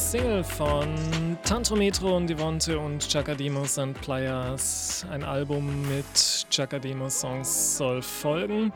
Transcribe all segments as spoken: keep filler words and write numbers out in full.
Single von Tantometro und Devonte und Chaka Demus and Players. Ein Album mit Chaka Demus Songs soll folgen.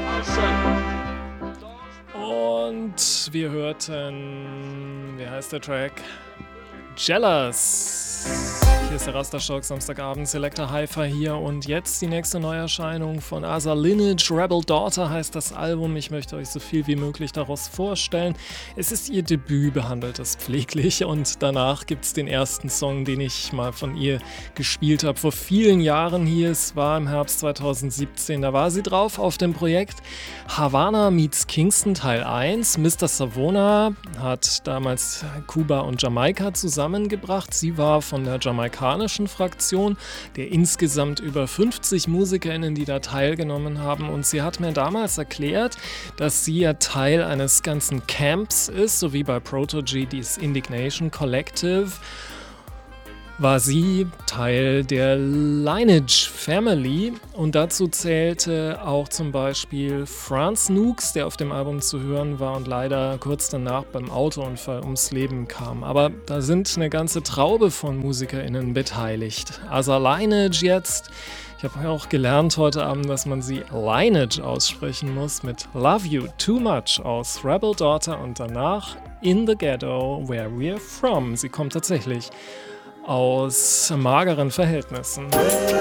Und wir hörten, wie heißt der Track? Jealous. Hier ist der Rastershock, Samstagabend, Selector Hi-Fi hier und jetzt die nächste Neuerscheinung von Asa Lineage. Rebel Daughter heißt das Album. Ich möchte euch so viel wie möglich daraus vorstellen. Es ist ihr Debüt, behandelt es pfleglich und danach gibt es den ersten Song, den ich mal von ihr gespielt habe vor vielen Jahren hier. Es war im Herbst zweitausendsiebzehn, da war sie drauf auf dem Projekt Havana meets Kingston Teil eins. Mister Savona hat damals Kuba und Jamaika zusammengebracht. Sie war von der jamaikanischen Fraktion, der insgesamt über fünfzig MusikerInnen, die da teilgenommen haben. Und sie hat mir damals erklärt, dass sie ja Teil eines ganzen Camps ist, so wie bei Protoje, dieses Indignation Collective. War sie Teil der Lineage Family und dazu zählte auch zum Beispiel Franz Nukes, der auf dem Album zu hören war und leider kurz danach beim Autounfall ums Leben kam. Aber da sind eine ganze Traube von MusikerInnen beteiligt. Also Lineage jetzt. Ich habe auch gelernt heute Abend, dass man sie Lineage aussprechen muss mit Love You Too Much aus Rebel Daughter und danach In the Ghetto Where We're From. Sie kommt tatsächlich aus mageren Verhältnissen.